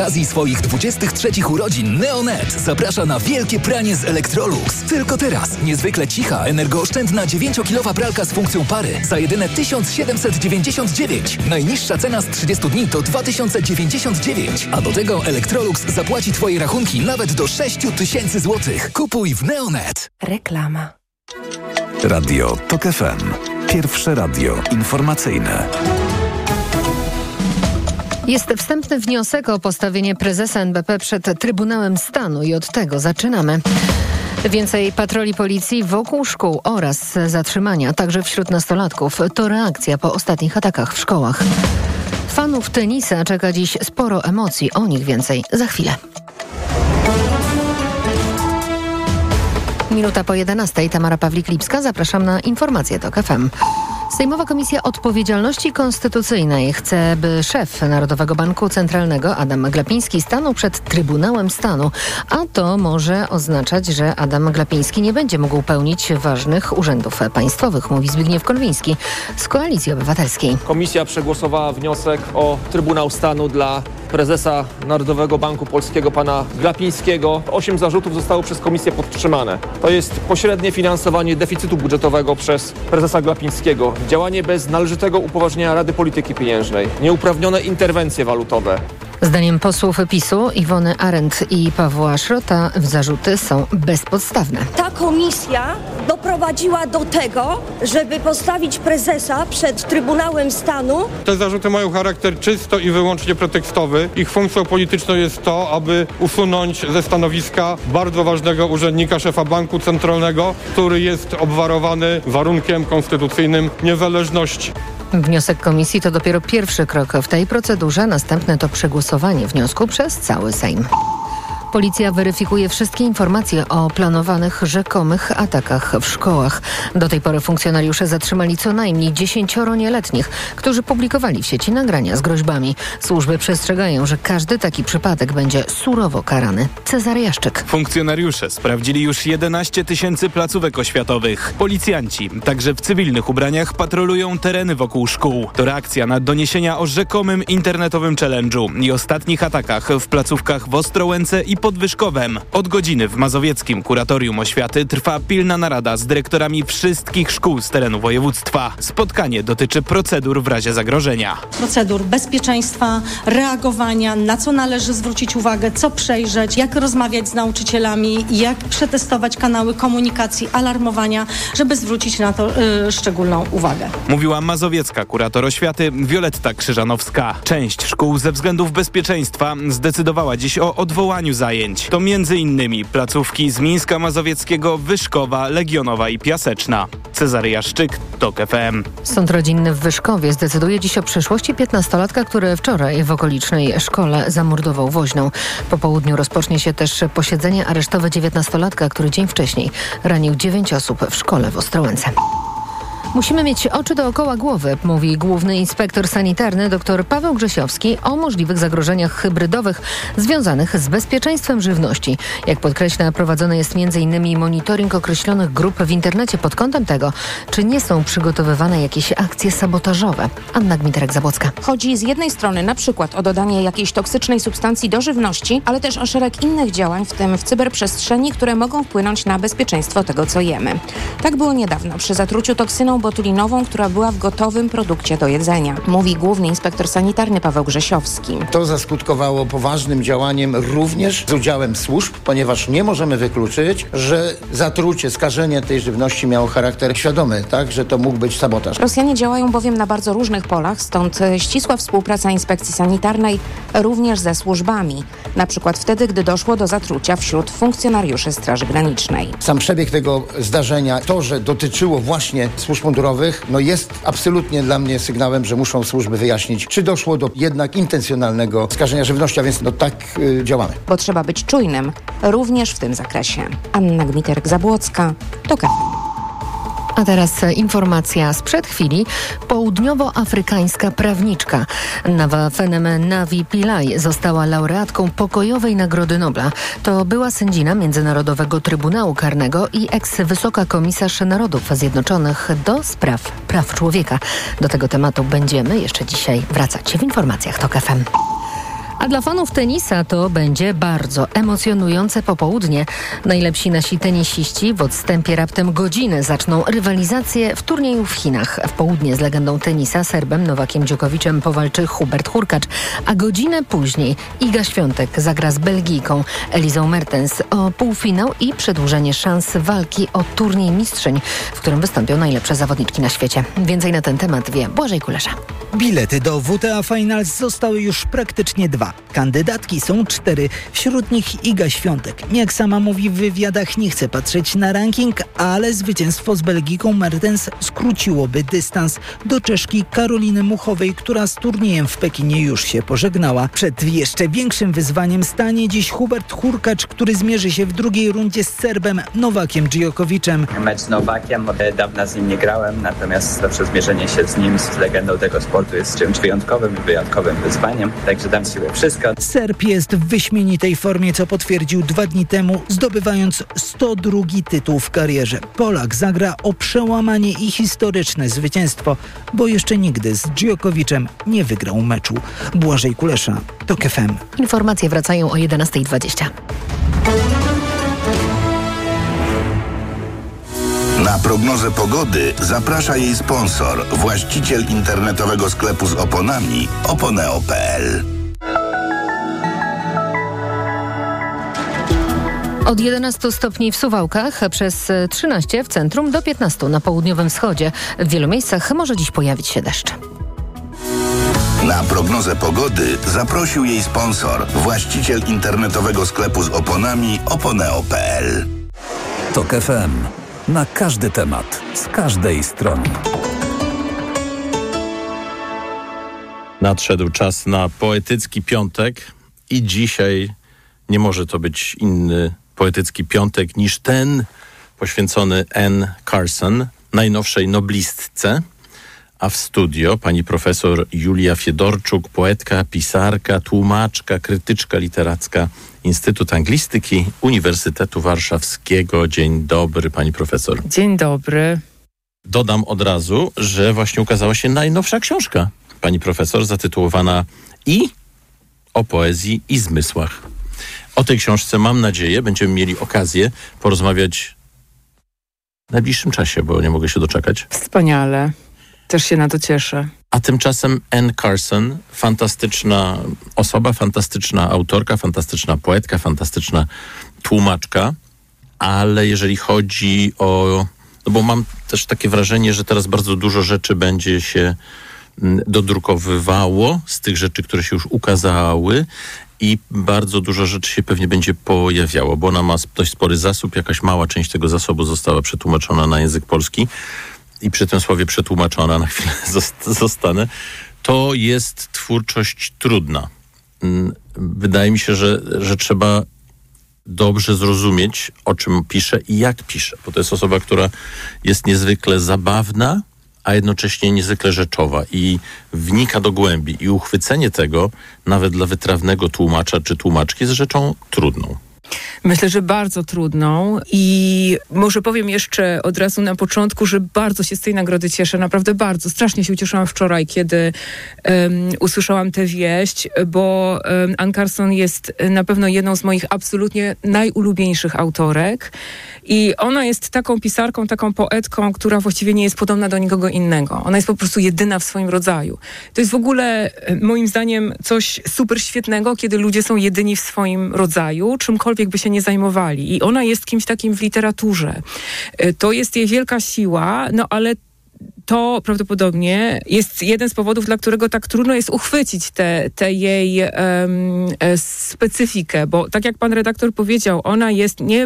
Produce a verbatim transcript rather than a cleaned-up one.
Z okazji swoich dwudziestych trzecich urodzin Neonet zaprasza na wielkie pranie z Electrolux. Tylko teraz niezwykle cicha, energooszczędna dziewięciokilowa pralka z funkcją pary za jedyne tysiąc siedemset dziewięćdziesiąt dziewięć. Najniższa cena z trzydziestu dni to dwa tysiące dziewięćdziesiąt dziewięć. A do tego Electrolux zapłaci Twoje rachunki nawet do sześć tysięcy złotych. Kupuj w Neonet. Reklama. Radio TOK F M. Pierwsze radio informacyjne. Jest wstępny wniosek o postawienie prezesa N B P przed Trybunałem Stanu i od tego zaczynamy. Więcej patroli policji wokół szkół oraz zatrzymania, także wśród nastolatków. To reakcja po ostatnich atakach w szkołach. Fanów tenisa czeka dziś sporo emocji. O nich więcej za chwilę. Minuta po jedenastej. Tamara Pawlik-Lipska. Zapraszam na informacje TOK F M. Sejmowa Komisja Odpowiedzialności Konstytucyjnej chce, by szef Narodowego Banku Centralnego Adam Glapiński stanął przed Trybunałem Stanu, a to może oznaczać, że Adam Glapiński nie będzie mógł pełnić ważnych urzędów państwowych, mówi Zbigniew Konwiński z Koalicji Obywatelskiej. Komisja przegłosowała wniosek o Trybunał Stanu dla prezesa Narodowego Banku Polskiego pana Glapińskiego. Osiem zarzutów zostało przez komisję podtrzymane. To jest pośrednie finansowanie deficytu budżetowego przez prezesa Glapińskiego, działanie bez należytego upoważnienia Rady Polityki Pieniężnej, nieuprawnione interwencje walutowe. Zdaniem posłów PiSu Iwony Arendt i Pawła Szrota zarzuty są bezpodstawne. Ta komisja doprowadziła do tego, żeby postawić prezesa przed Trybunałem Stanu. Te zarzuty mają charakter czysto i wyłącznie pretekstowy. Ich funkcją polityczną jest to, aby usunąć ze stanowiska bardzo ważnego urzędnika, szefa Banku Centralnego, który jest obwarowany warunkiem konstytucyjnym niezależności. Wniosek komisji to dopiero pierwszy krok w tej procedurze. Następne to przegłosowanie wniosku przez cały Sejm. Policja weryfikuje wszystkie informacje o planowanych rzekomych atakach w szkołach. Do tej pory funkcjonariusze zatrzymali co najmniej dziesięcioro nieletnich, którzy publikowali w sieci nagrania z groźbami. Służby przestrzegają, że każdy taki przypadek będzie surowo karany. Cezary Jaszczyk. Funkcjonariusze sprawdzili już jedenaście tysięcy placówek oświatowych. Policjanci, także w cywilnych ubraniach, patrolują tereny wokół szkół. To reakcja na doniesienia o rzekomym internetowym challenge'u i ostatnich atakach w placówkach w Ostrołęce i Podwyżkowem. Od godziny w Mazowieckim Kuratorium Oświaty trwa pilna narada z dyrektorami wszystkich szkół z terenu województwa. Spotkanie dotyczy procedur w razie zagrożenia. Procedur bezpieczeństwa, reagowania, na co należy zwrócić uwagę, co przejrzeć, jak rozmawiać z nauczycielami, jak przetestować kanały komunikacji, alarmowania, żeby zwrócić na to yy, szczególną uwagę. Mówiła mazowiecka kurator oświaty Wioletta Krzyżanowska. Część szkół ze względów bezpieczeństwa zdecydowała dziś o odwołaniu zajęć. To między innymi placówki z Mińska Mazowieckiego, Wyszkowa, Legionowa i Piaseczna. Cezary Jaszczyk, TOK F M. Sąd rodzinny w Wyszkowie zdecyduje dziś o przyszłości piętnastolatka, który wczoraj w okolicznej szkole zamordował woźną. Po południu rozpocznie się też posiedzenie aresztowe dziewiętnastolatka, który dzień wcześniej ranił dziewięć osób w szkole w Ostrołęce. Musimy mieć oczy dookoła głowy, mówi główny inspektor sanitarny dr Paweł Grzesiowski o możliwych zagrożeniach hybrydowych związanych z bezpieczeństwem żywności. Jak podkreśla, prowadzony jest między innymi monitoring określonych grup w internecie pod kątem tego, czy nie są przygotowywane jakieś akcje sabotażowe. Anna Gmiterek-Zabłocka. Chodzi z jednej strony na przykład o dodanie jakiejś toksycznej substancji do żywności, ale też o szereg innych działań, w tym w cyberprzestrzeni, które mogą wpłynąć na bezpieczeństwo tego, co jemy. Tak było niedawno przy zatruciu toksyną botulinową, która była w gotowym produkcie do jedzenia. Mówi główny inspektor sanitarny Paweł Grzesiowski. To zaskutkowało poważnym działaniem również z udziałem służb, ponieważ nie możemy wykluczyć, że zatrucie, skażenie tej żywności miało charakter świadomy, tak, że to mógł być sabotaż. Rosjanie działają bowiem na bardzo różnych polach, stąd ścisła współpraca inspekcji sanitarnej również ze służbami. Na przykład wtedy, gdy doszło do zatrucia wśród funkcjonariuszy Straży Granicznej. Sam przebieg tego zdarzenia, to, że dotyczyło właśnie służb mundurowych, no jest absolutnie dla mnie sygnałem, że muszą służby wyjaśnić, czy doszło do jednak intencjonalnego skażenia żywności, a więc no tak yy, działamy. Bo trzeba być czujnym również w tym zakresie. Anna Gmiterek-Zabłocka, TOK F M. A teraz informacja sprzed chwili. Południowoafrykańska prawniczka Nwaafenem Navi Pillay została laureatką pokojowej Nagrody Nobla. To była sędzina Międzynarodowego Trybunału Karnego i eks-wysoka komisarz Narodów Zjednoczonych do spraw praw człowieka. Do tego tematu będziemy jeszcze dzisiaj wracać w informacjach TOK F M. A dla fanów tenisa to będzie bardzo emocjonujące popołudnie. Najlepsi nasi tenisiści w odstępie raptem godziny zaczną rywalizację w turnieju w Chinach. W południe z legendą tenisa Serbem Nowakiem Djokoviczem powalczy Hubert Hurkacz, a godzinę później Iga Świątek zagra z Belgijką Elizą Mertens o półfinał i przedłużenie szans walki o turniej mistrzeń, w którym wystąpią najlepsze zawodniczki na świecie. Więcej na ten temat wie Błażej Kulesza. Bilety do W T A Finals zostały już praktycznie dwa. Kandydatki są cztery, wśród nich Iga Świątek. Jak sama mówi w wywiadach, nie chce patrzeć na ranking, ale zwycięstwo z Belgijką Mertens skróciłoby dystans do Czeszki Karoliny Muchowej, która z turniejem w Pekinie już się pożegnała. Przed jeszcze większym wyzwaniem stanie dziś Hubert Hurkacz, który zmierzy się w drugiej rundzie z Serbem Nowakiem Djokoviczem. Mecz z Nowakiem, dawno z nim nie grałem, natomiast zawsze zmierzenie się z nim, z legendą tego sportu jest czymś wyjątkowym i wyjątkowym wyzwaniem, także dam siłę wszystko. Serb jest w wyśmienitej formie, co potwierdził dwa dni temu, zdobywając sto drugi tytuł w karierze. Polak zagra o przełamanie i historyczne zwycięstwo, bo jeszcze nigdy z Djokoviczem nie wygrał meczu. Błażej Kulesza, TOK F M. Informacje wracają o jedenasta dwadzieścia. Na prognozę pogody zaprasza jej sponsor, właściciel internetowego sklepu z oponami oponeo kropka p l. Od jedenastu stopni w Suwałkach, przez trzynaście w centrum do piętnastu na południowym wschodzie. W wielu miejscach może dziś pojawić się deszcz. Na prognozę pogody zaprosił jej sponsor, właściciel internetowego sklepu z oponami oponeo kropka p l. TOK F M. Na każdy temat, z każdej strony. Nadszedł czas na poetycki piątek i dzisiaj nie może to być inny poetycki piątek niż ten poświęcony Anne Carson, najnowszej noblistce. A w studio pani profesor Julia Fiedorczuk, poetka, pisarka, tłumaczka, krytyczka literacka, Instytut Anglistyki Uniwersytetu Warszawskiego. Dzień dobry, pani profesor. Dzień dobry. Dodam od razu, że właśnie ukazała się najnowsza książka pani profesor, zatytułowana I o poezji i zmysłach. O tej książce, mam nadzieję, będziemy mieli okazję porozmawiać w najbliższym czasie, bo nie mogę się doczekać. Wspaniale. Też się na to cieszę. A tymczasem Anne Carson, fantastyczna osoba, fantastyczna autorka, fantastyczna poetka, fantastyczna tłumaczka, ale jeżeli chodzi o... No bo mam też takie wrażenie, że teraz bardzo dużo rzeczy będzie się dodrukowywało z tych rzeczy, które się już ukazały i bardzo dużo rzeczy się pewnie będzie pojawiało, bo ona ma dość spory zasób, jakaś mała część tego zasobu została przetłumaczona na język polski i przy tym słowie przetłumaczona, na chwilę zostanę, to jest twórczość trudna. Wydaje mi się, że, że trzeba dobrze zrozumieć, o czym pisze i jak pisze, bo to jest osoba, która jest niezwykle zabawna, a jednocześnie niezwykle rzeczowa i wnika do głębi. I uchwycenie tego, nawet dla wytrawnego tłumacza czy tłumaczki, jest rzeczą trudną. Myślę, że bardzo trudną i może powiem jeszcze od razu na początku, że bardzo się z tej nagrody cieszę, naprawdę bardzo. Strasznie się ucieszyłam wczoraj, kiedy um, usłyszałam tę wieść, bo um, Anne Carson jest na pewno jedną z moich absolutnie najulubieńszych autorek i ona jest taką pisarką, taką poetką, która właściwie nie jest podobna do nikogo innego. Ona jest po prostu jedyna w swoim rodzaju. To jest w ogóle moim zdaniem coś super świetnego, kiedy ludzie są jedyni w swoim rodzaju, czymkolwiek by się nie zajmowali. I ona jest kimś takim w literaturze. To jest jej wielka siła, no ale to prawdopodobnie jest jeden z powodów, dla którego tak trudno jest uchwycić tę te, te jej um, specyfikę, bo tak jak pan redaktor powiedział, ona jest nie